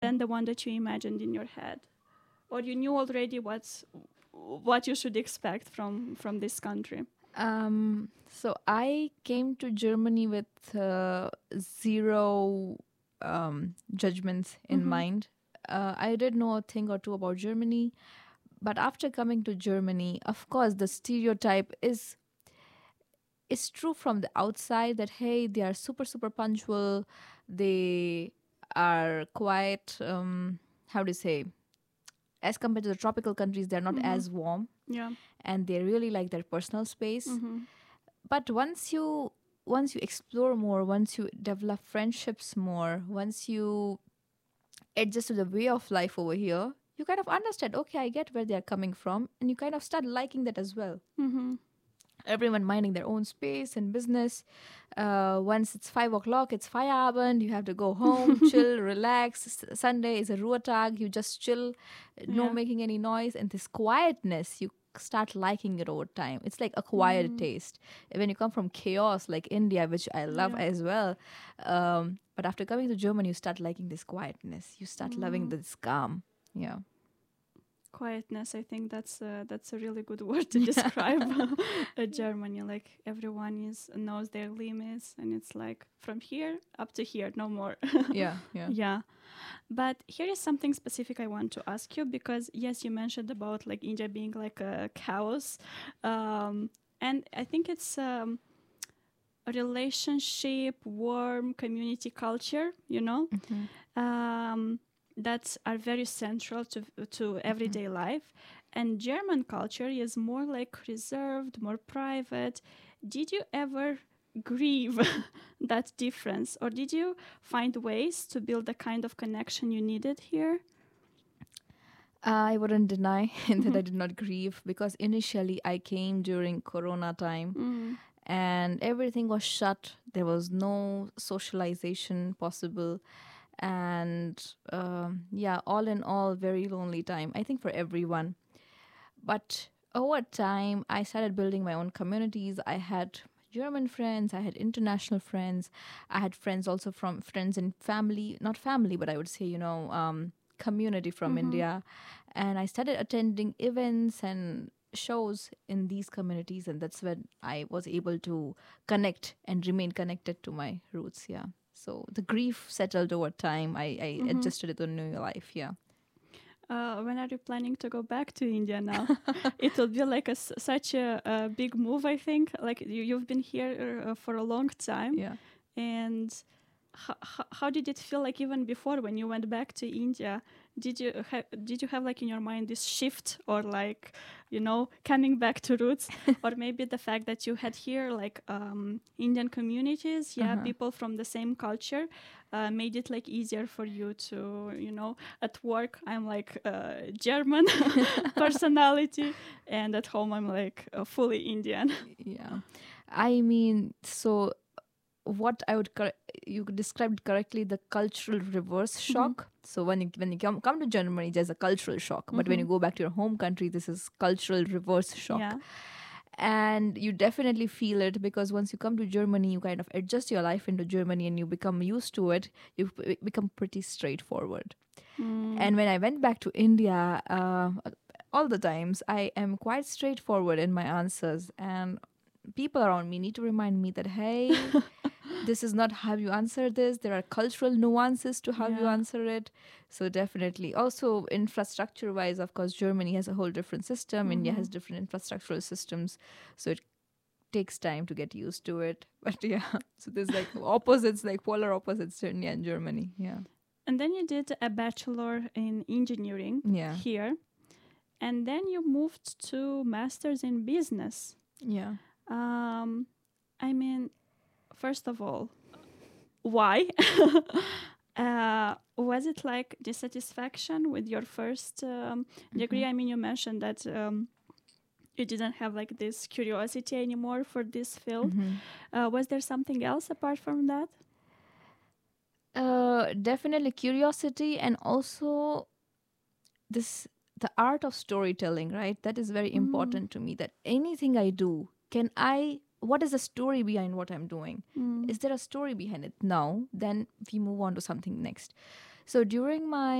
than the one that you imagined in your head? Or you knew already what you should expect from this country? So I came to Germany with zero judgments in mind. I did know a thing or two about Germany, but after coming to Germany, of course, the stereotype is true from the outside that hey, they are super super punctual, they are quite how do you say, as compared to the tropical countries, they're not as warm, Yeah. and they really like their personal space. But once you explore more, once you develop friendships more, once you adjust to the way of life over here, you kind of understand, okay, I get where they're coming from, and you kind of start liking that as well. Everyone minding their own space and business. Once it's 5 o'clock, it's Feierabend. You have to go home, chill, relax. Sunday is a Ruhetag. You just chill, no making any noise. And this quietness, you start liking it over time. It's like acquired taste. When you come from chaos like India, which I love as well, but after coming to Germany, you start liking this quietness. You start loving this calm. Yeah. Quietness, I think that's a really good word to describe Germany. Like everyone knows their limits, and it's like from here up to here, no more. Yeah. Yeah. But here is something specific I want to ask you, because yes, you mentioned about like India being like a chaos, and I think it's a relationship, warm community culture, that are very central to everyday life. And German culture is more like reserved, more private. Did you ever grieve that difference, or did you find ways to build the kind of connection you needed here? I wouldn't deny that I did not grieve, because initially I came during Corona time and everything was shut. There was no socialization possible. And all in all, very lonely time, I think, for everyone. But over time, I started building my own communities. I had German friends, I had international friends, I had friends also from friends and family, not family, but I would say, community from India. And I started attending events and shows in these communities, and that's when I was able to connect and remain connected to my roots. Yeah. So the grief settled over time. I adjusted it to new life. Yeah. When are you planning to go back to India now? It will be like such a big move, I think. Like you've been here for a long time. Yeah. And how did it feel like even before when you went back to India? Did you have like in your mind this shift, or like, coming back to roots, or maybe the fact that you had here like Indian communities, people from the same culture, made it like easier for you to, at work I'm like German personality, and at home I'm like fully Indian. Yeah. I mean, so what I would you described correctly, the cultural reverse shock. So when you come to Germany, there's a cultural shock, but when you go back to your home country, this is cultural reverse shock. Yeah. And you definitely feel it, because once you come to Germany, you kind of adjust your life into Germany and you become used to it. You become pretty straightforward. And when I went back to India, all the times I am quite straightforward in my answers, and people around me need to remind me that, hey, this is not how you answer this. There are cultural nuances to how you answer it. So definitely. Also, infrastructure-wise, of course, Germany has a whole different system. India has different infrastructural systems. So it takes time to get used to it. But yeah, so there's like opposites, like polar opposites to India and Germany. Yeah. And then you did a bachelor in engineering here. And then you moved to master's in business. Yeah. I mean, first of all, why? Was it like dissatisfaction with your first degree? I mean, you mentioned that you didn't have like this curiosity anymore for this field. Was there something else apart from that? Definitely curiosity, and also the art of storytelling, right? That is very important to me, that anything I do, what is the story behind what I'm doing? Is there a story behind it? No. Then we move on to something next. So during my